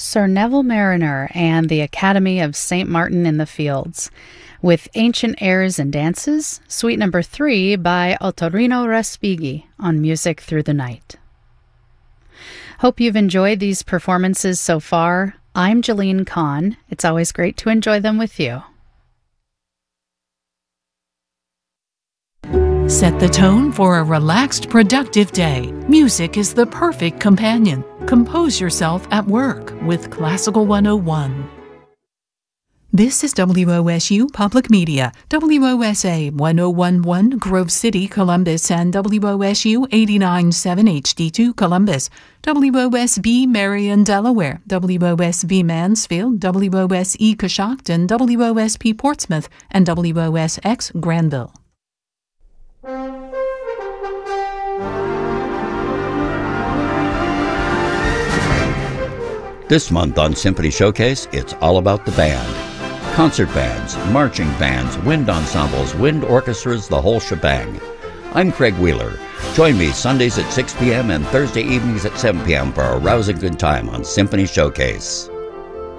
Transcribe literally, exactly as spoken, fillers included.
Sir Neville Mariner and the Academy of Saint Martin in the Fields, with Ancient Airs and Dances, Suite Number three by Ottorino Respighi on Music Through the Night. Hope you've enjoyed these performances so far. I'm Jalene Kahn. It's always great to enjoy them with you. Set the tone for a relaxed, productive day. Music is the perfect companion. Compose yourself at work with Classical one oh one. This is W O S U Public Media, W O S A one oh one point one Grove City, Columbus, and W O S U eighty-nine point seven H D two Columbus, W O S B Marion, Delaware, W O S B Mansfield, W O S E Coshocton, W O S P Portsmouth, and W O S X Granville. This month on Symphony Showcase, it's all about the band. Concert bands, marching bands, wind ensembles, wind orchestras, the whole shebang. I'm Craig Wheeler. Join me Sundays at six p.m. and Thursday evenings at seven p.m. for a rousing good time on Symphony Showcase.